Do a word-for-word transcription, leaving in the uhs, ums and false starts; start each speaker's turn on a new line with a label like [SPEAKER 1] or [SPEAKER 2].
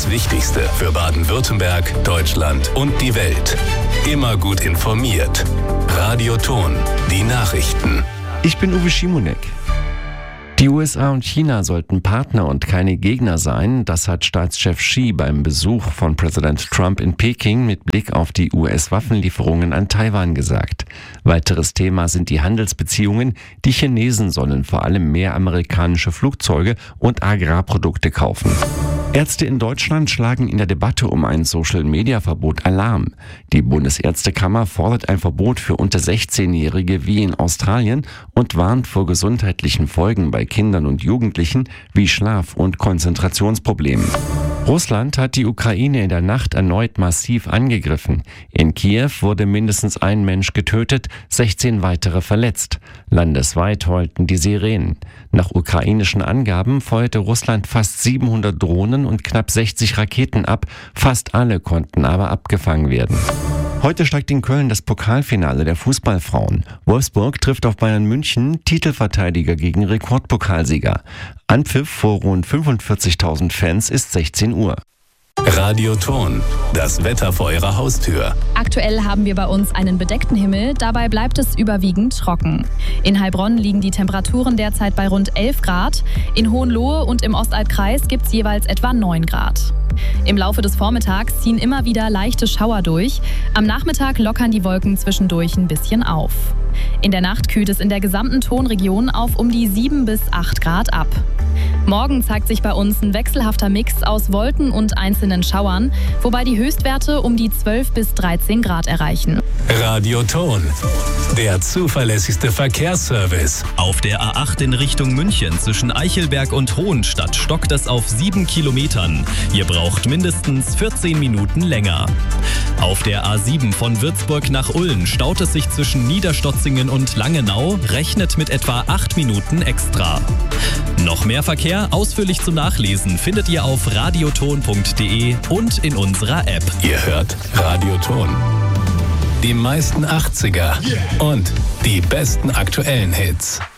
[SPEAKER 1] Das Wichtigste für Baden-Württemberg, Deutschland und die Welt. Immer gut informiert. Radio Ton, die Nachrichten.
[SPEAKER 2] Ich bin Uwe Schimonek. Die U S A und China sollten Partner und keine Gegner sein. Das hat Staatschef Xi beim Besuch von Präsident Trump in Peking mit Blick auf die U S-Waffenlieferungen an Taiwan gesagt. Weiteres Thema sind die Handelsbeziehungen. Die Chinesen sollen vor allem mehr amerikanische Flugzeuge und Agrarprodukte kaufen. Ärzte in Deutschland schlagen in der Debatte um ein Social-Media-Verbot Alarm. Die Bundesärztekammer fordert ein Verbot für unter sechzehnjährige wie in Australien und warnt vor gesundheitlichen Folgen bei Kindern und Jugendlichen wie Schlaf- und Konzentrationsproblemen. Russland hat die Ukraine in der Nacht erneut massiv angegriffen. In Kiew wurde mindestens ein Mensch getötet, sechzehn weitere verletzt. Landesweit heulten die Sirenen. Nach ukrainischen Angaben feuerte Russland fast siebenhundert Drohnen und knapp sechzig Raketen ab. Fast alle konnten aber abgefangen werden. Heute steigt in Köln das Pokalfinale der Fußballfrauen. Wolfsburg trifft auf Bayern München, Titelverteidiger gegen Rekordpokalsieger. Anpfiff vor rund fünfundvierzigtausend Fans ist sechzehn Uhr.
[SPEAKER 1] Radio Ton, das Wetter vor Ihrer Haustür.
[SPEAKER 3] Aktuell haben wir bei uns einen bedeckten Himmel, dabei bleibt es überwiegend trocken. In Heilbronn liegen die Temperaturen derzeit bei rund elf Grad, in Hohenlohe und im Ostalbkreis gibt es jeweils etwa neun Grad. Im Laufe des Vormittags ziehen immer wieder leichte Schauer durch. Am Nachmittag lockern die Wolken zwischendurch ein bisschen auf. In der Nacht kühlt es in der gesamten Tonregion auf um die sieben bis acht Grad ab. Morgen zeigt sich bei uns ein wechselhafter Mix aus Wolken und einzelnen Schauern, wobei die Höchstwerte um die zwölf bis dreizehn Grad erreichen.
[SPEAKER 1] Radio Ton, der zuverlässigste Verkehrsservice.
[SPEAKER 4] Auf der A acht in Richtung München zwischen Eichelberg und Hohenstadt stockt es auf sieben Kilometern. Ihr braucht mindestens vierzehn Minuten länger. Auf der A sieben von Würzburg nach Ulm staut es sich zwischen Niederstotzingen und Langenau, rechnet mit etwa acht Minuten extra. Noch mehr Verkehr ausführlich zum Nachlesen findet ihr auf radioton punkt de und in unserer App.
[SPEAKER 1] Ihr hört Radio Ton. Die meisten achtziger und die besten aktuellen Hits.